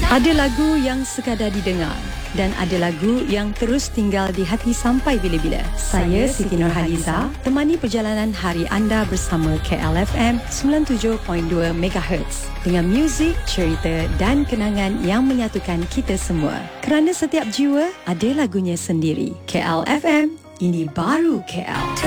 Ada lagu yang sekadar didengar dan ada lagu yang terus tinggal di hati sampai bila-bila. Saya Siti Nurhaliza, temani perjalanan hari anda bersama KLFM 97.2 MHz dengan muzik, cerita dan kenangan yang menyatukan kita semua. Kerana setiap jiwa ada lagunya sendiri. KLFM, ini baru KL.